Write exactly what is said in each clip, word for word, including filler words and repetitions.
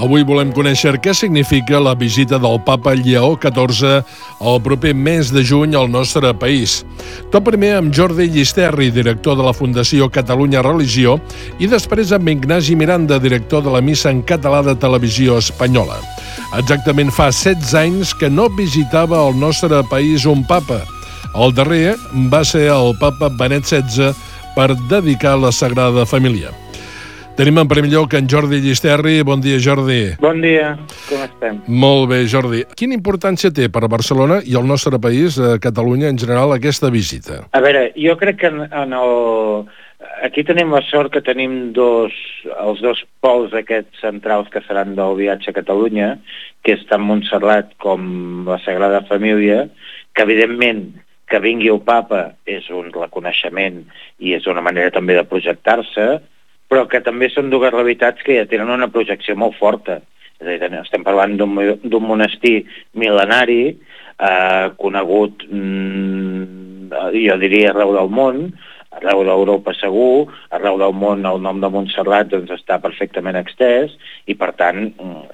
Avui volem conèixer què significa la visita del papa Lleó catorze el proper mes de juny al nostre país. Tot primer amb Jordi Llisterri, director de la Fundació Catalunya Religió, i després amb Ignasi Miranda, director de la Missa en Català de Televisió Espanyola. Exactament fa setze anys que no visitava el nostre país un papa. El darrer va ser el papa Benet setze per dedicar la Sagrada Família. Tenim en primer lloc en Jordi Llisterri. Bon dia, Jordi. Bon dia, com estem? Molt bé, Jordi. Quina importància té per a Barcelona i el nostre país, a Catalunya en general, aquesta visita? A veure, jo crec que en, en el... aquí tenim la sort que tenim dos, els dos pols aquests centrals que seran del viatge a Catalunya, que és tant Montserrat com la Sagrada Família, que evidentment que vingui el papa és un reconeixement i és una manera també de projectar-se, però que també són dues realitats que ja tenen una projecció molt forta. És a dir, estem parlant d'un monestir mil·lenari, eh, conegut, mm, jo diria, arreu del món, arreu d'Europa segur, arreu del món el nom de Montserrat doncs, està perfectament extès i, per tant,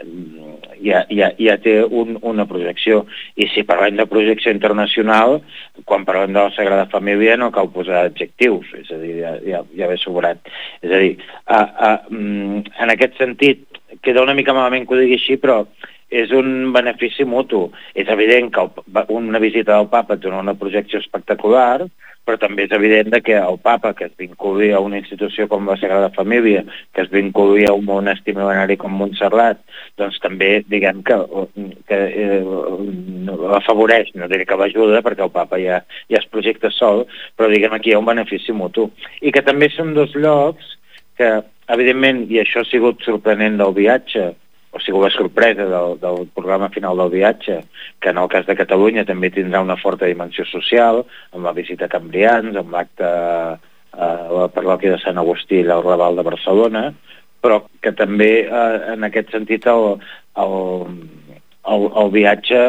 ja, ja, ja té un, una projecció. I si parlem de projecció internacional, quan parlem de la Sagrada Família no cal posar adjectius, és a dir, ja, ja, ja ve sobrat. És a dir, a, a, en aquest sentit, queda una mica malament que ho digui així, però és un benefici mutu. És evident que el, una visita del papa té una projecció espectacular, però també és evident que el papa, que es vinculi a una institució com la Sagrada Família, que es vinculi a un monestir mil·lenari com Montserrat, doncs també, diguem, que, que eh, l'afavoreix, no diré que l'ajuda, perquè el papa ja, ja es projecta sol, però diguem, aquí hi ha un benefici mutu. I que també són dos llocs que, evidentment, i això ha sigut sorprenent del viatge, o sigui, la sorpresa del, del programa final del viatge, que en el cas de Catalunya també tindrà una forta dimensió social, amb la visita a Cambrians, amb l'acte a la parròquia de Sant Agustí i el Raval de Barcelona, però que també, eh, en aquest sentit, el, el, el, el viatge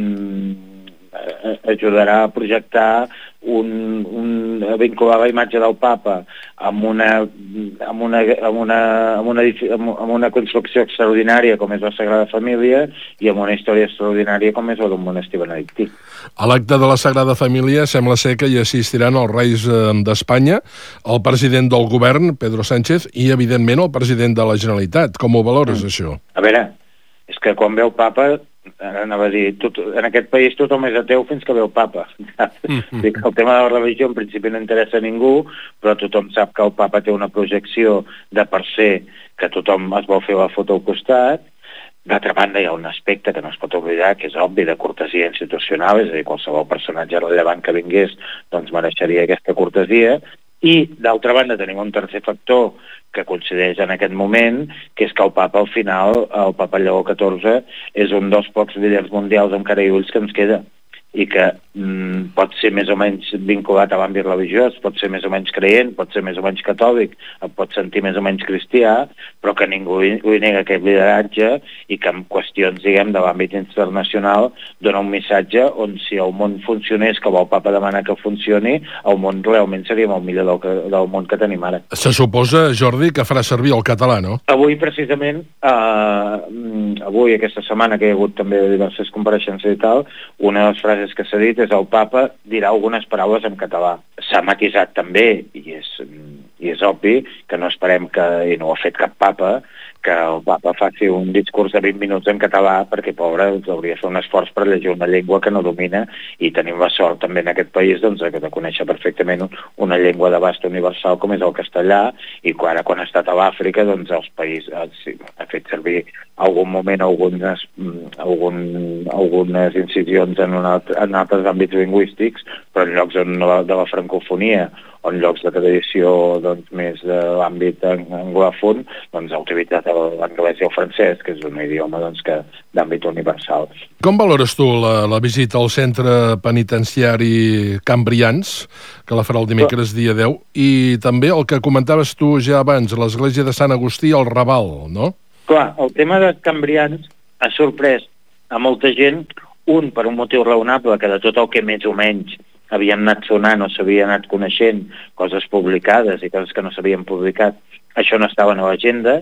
mm, ajudarà a projectar un, un, a vincular la imatge del papa amb una, amb una, amb una, amb una, amb una construcció extraordinària com és la Sagrada Família i amb una història extraordinària com és la d'un monestir benedictí. A l'acte de la Sagrada Família sembla ser que hi assistiran els reis d'Espanya, el president del govern, Pedro Sánchez, i, evidentment, el president de la Generalitat. Com ho valores, mm. això? A veure, és que quan veu papa, anava a dir, tot, en aquest país tothom és ateu fins que veu papa. Mm-hmm. El tema de la religió en principi no interessa a ningú, però tothom sap que el papa té una projecció de per ser que tothom es vol fer la foto al costat. D'altra banda, hi ha un aspecte que no es pot oblidar, que és obvi, de cortesia institucional, és a dir, qualsevol personatge rellevant que vingués doncs mereixeria aquesta cortesia. I, d'altra banda, tenim un tercer factor que coincideix en aquest moment, que és que el papa, al final, el papa Lleó catorze, és un dels pocs líders mundials amb cara i ulls que ens queda i que mm, pot ser més o menys vinculat a l'àmbit religiós, pot ser més o menys creient, pot ser més o menys catòlic, et pot sentir més o menys cristià, però que ningú li nega aquest lideratge i que en qüestions, diguem, de l'àmbit internacional dona un missatge on si el món funcionés com el papa demana que funcioni, el món realment seria molt millor del, que, del món que tenim ara. Se suposa, Jordi, que farà servir el català, no? Avui, precisament, eh, avui, aquesta setmana, que hi ha hagut també diverses compareixences i tal, una de les frases que s'ha dit és el papa dirà algunes paraules en català. S'ha matisat també, i és, i és obvi, que no esperem que, i no ho ha fet cap papa, que el papa faci un discurs de vint minuts en català, perquè, pobre, hauria de fer un esforç per llegir una llengua que no domina, i tenim la sort també en aquest país doncs, de conèixer perfectament una llengua d'abast universal com és el castellà, i ara, quan ha estat a l'Àfrica, doncs els països sí, ha fet servir algun moment algunes, algun, algunes incisions en, una, en altres àmbits lingüístics, però en llocs on, de la francofonia o en llocs de tradició doncs, més de l'àmbit anglòfon, doncs ha utilitzat l'anglès i el francès, que és un idioma doncs, que d'àmbit universal. Com valores tu la, la visita al centre penitenciari Cambrians, que la farà el dimecres dia deu, i també el que comentaves tu ja abans, l'església de Sant Agustí al Raval, no? Clar, el tema de Cambrians ha sorprès a molta gent, un per un motiu raonable, que de tot el que més o menys havien anat sonant o s'havien anat coneixent, coses publicades i coses que no s'havien publicat, això no estava a l'agenda,